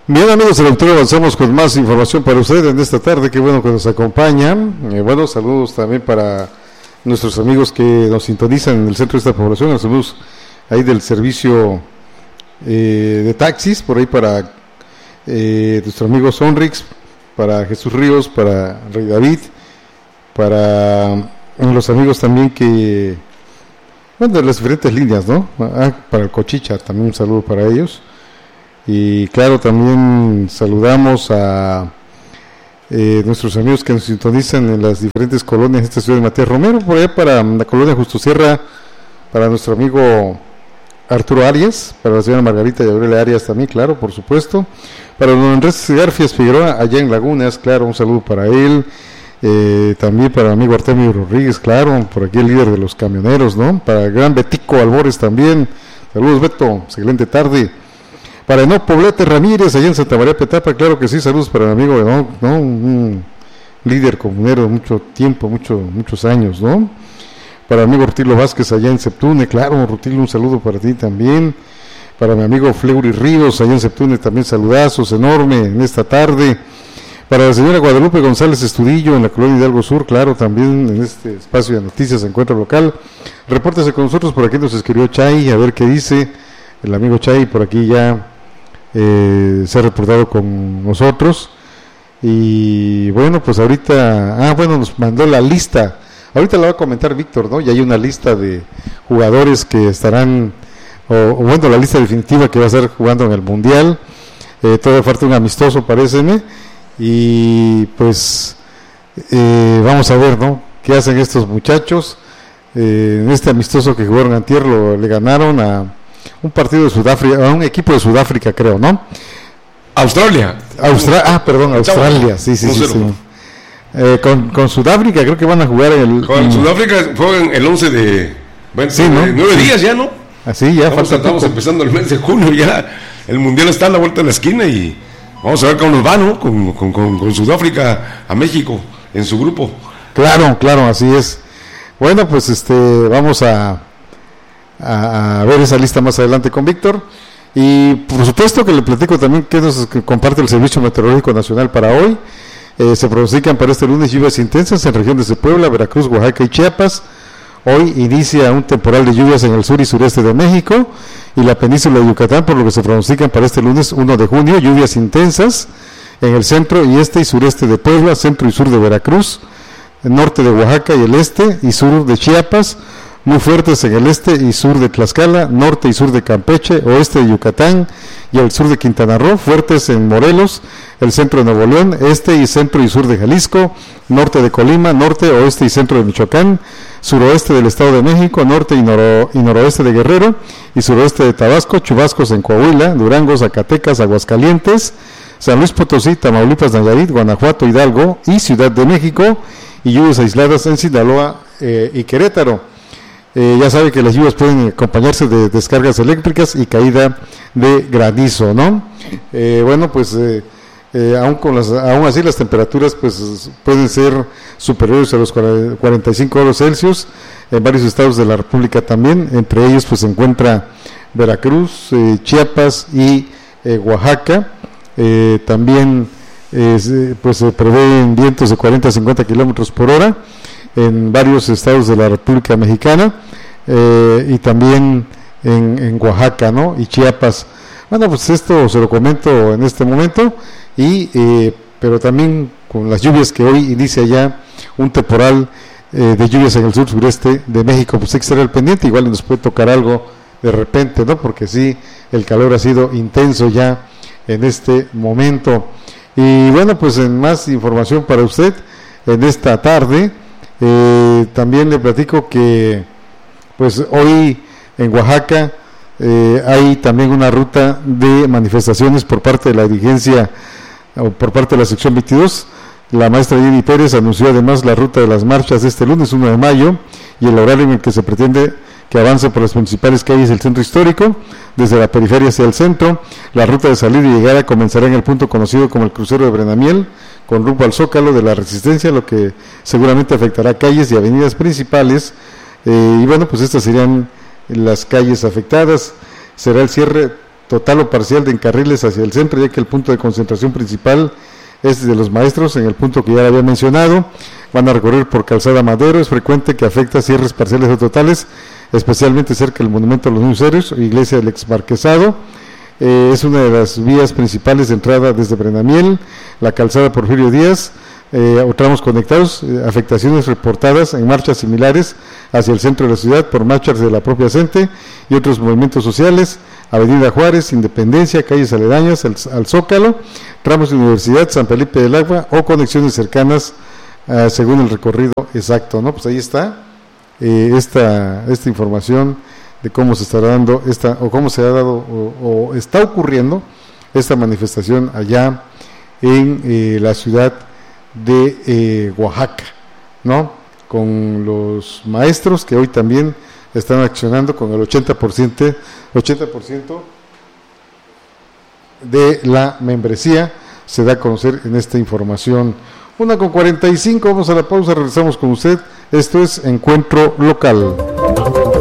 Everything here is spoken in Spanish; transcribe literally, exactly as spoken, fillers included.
Bien, amigos del auditorio, avanzamos con más información para ustedes en esta tarde. Qué bueno que nos acompañan. Eh, bueno, saludos también para nuestros amigos que nos sintonizan en el centro de esta población. Los saludos ahí del servicio eh, de taxis, por ahí para eh, nuestro amigo Sonrix, para Jesús Ríos, para Rey David, para los amigos también que, bueno, de las diferentes líneas, ¿no? Ah, para el Cochicha, también un saludo para ellos. Y claro, también saludamos a eh, nuestros amigos que nos sintonizan en las diferentes colonias de esta ciudad de Matías Romero, por allá para la colonia Justo Sierra, para nuestro amigo Arturo Arias, para la señora Margarita y Aurelia Arias también, claro, por supuesto, para don Andrés Garfias Figueroa, allá en Lagunas, claro, un saludo para él, eh, también para el amigo Artemio Rodríguez, claro, por aquí el líder de los camioneros, ¿no? Para el gran Betico Albores también, saludos Beto, excelente tarde. Para no Poblete Ramírez, allá en Santa María Petapa, claro que sí, saludos para el amigo, ¿no? ¿no? Un líder comunero de mucho tiempo, mucho, muchos años, ¿no? Para mi amigo Rutilo Vázquez, allá en Septune, claro, Rutilo, un saludo para ti también. Para mi amigo Fleury Ríos, allá en Septune, también saludazos enorme en esta tarde. Para la señora Guadalupe González Estudillo, en la colonia Hidalgo Sur, claro, también en este espacio de noticias, encuentro local. Repórtese con nosotros, por aquí nos escribió Chay, a ver qué dice el amigo Chay, por aquí ya Eh, se ha reportado con nosotros. Y bueno, pues ahorita, ah bueno, nos mandó la lista, ahorita la va a comentar Víctor, ¿no? Y hay una lista de jugadores que estarán, o, o bueno, la lista definitiva que va a estar jugando en el Mundial. eh, todavía falta un amistoso, paréceme, y pues eh, vamos a ver, ¿no? Qué hacen estos muchachos. Eh, en este amistoso que jugaron antier, lo, le ganaron a un partido de Sudáfrica, a un equipo de Sudáfrica, creo, ¿no? Australia. Austra- ah, perdón, Australia, sí, sí, sí. sí. Eh, con, con Sudáfrica creo que van a jugar el... Con en, Sudáfrica juegan el once de... Bueno, sí, ¿no? Nueve días ya, ¿no? Así, ya estamos, falta estamos empezando el mes de junio, ya el Mundial está a la vuelta de la esquina y vamos a ver cómo nos va, ¿no? Con, con, con, con Sudáfrica a México en su grupo. Claro, claro, así es. Bueno, pues este, vamos a... A, a ver esa lista más adelante con Víctor, y por supuesto que le platico también que nos comparte el Servicio Meteorológico Nacional para hoy. Eh, se pronostican para este lunes lluvias intensas en regiones de Puebla, Veracruz, Oaxaca y Chiapas. Hoy inicia un temporal de lluvias en el sur y sureste de México y la península de Yucatán, por lo que se pronostican para este lunes uno de junio lluvias intensas en el centro y este y sureste de Puebla, centro y sur de Veracruz, norte de Oaxaca y el este y sur de Chiapas, muy fuertes en el este y sur de Tlaxcala, norte y sur de Campeche, oeste de Yucatán y el sur de Quintana Roo, fuertes en Morelos, el centro de Nuevo León, este y centro y sur de Jalisco, norte de Colima, norte, oeste y centro de Michoacán, suroeste del Estado de México, norte y, noro, y noroeste de Guerrero y suroeste de Tabasco, chubascos en Coahuila, Durango, Zacatecas, Aguascalientes, San Luis Potosí, Tamaulipas, Nayarit, Guanajuato, Hidalgo y Ciudad de México, y lluvias aisladas en Sinaloa eh, y Querétaro. Eh, ya sabe que las lluvias pueden acompañarse de descargas eléctricas y caída de granizo, ¿no? Eh, bueno, pues eh, eh, aún, con las, aún así las temperaturas pues pueden ser superiores a los cuarenta y cinco grados Celsius en varios estados de la República también. Entre ellos pues se encuentra Veracruz, eh, Chiapas y eh, Oaxaca. Eh, también eh, pues se prevén vientos de cuarenta a cincuenta kilómetros por hora en varios estados de la República Mexicana, eh, y también en, en Oaxaca, ¿no? Y Chiapas. Bueno, pues esto se lo comento en este momento, y eh, pero también con las lluvias que hoy inicia ya un temporal eh, de lluvias en el sur sureste de México, pues hay que estar al pendiente, igual nos puede tocar algo de repente, ¿no? Porque sí, el calor ha sido intenso ya en este momento. Y bueno, pues en más información para usted en esta tarde, Eh, también le platico que pues hoy en Oaxaca eh, hay también una ruta de manifestaciones por parte de la dirigencia o por parte de la sección veintidós. La maestra Jenny Pérez anunció además la ruta de las marchas de este lunes uno de mayo y el horario en el que se pretende que avance por las principales calles del centro histórico, desde la periferia hacia el centro. La ruta de salida y llegada comenzará en el punto conocido como el crucero de Brenamiel, con rumbo al Zócalo de la Resistencia, lo que seguramente afectará calles y avenidas principales. Eh, y bueno, pues estas serían las calles afectadas. Será el cierre total o parcial de encarriles hacia el centro, ya que el punto de concentración principal es de los maestros, en el punto que ya había mencionado. Van a recorrer por Calzada Madero. Es frecuente que afecta cierres parciales o totales, especialmente cerca del Monumento a los Niños Héroes, Iglesia del Exmarquesado. Eh, es una de las vías principales de entrada desde Brenamiel, la Calzada Porfirio Díaz, eh, o tramos conectados. Eh, afectaciones reportadas en marchas similares hacia el centro de la ciudad por marchas de la propia gente y otros movimientos sociales. Avenida Juárez, Independencia, calles aledañas al, al Zócalo, tramos de Universidad, San Felipe del Agua o conexiones cercanas uh, según el recorrido exacto, ¿no? Pues ahí está eh, esta esta información de cómo se estará dando esta, o cómo se ha dado o, o está ocurriendo esta manifestación allá en eh, la ciudad de eh, Oaxaca, ¿no? Con los maestros que hoy también están accionando con el ochenta por ciento de la membresía, se da a conocer en esta información. Una con cuarenta y cinco, vamos a la pausa, regresamos con usted. Esto es Encuentro Local.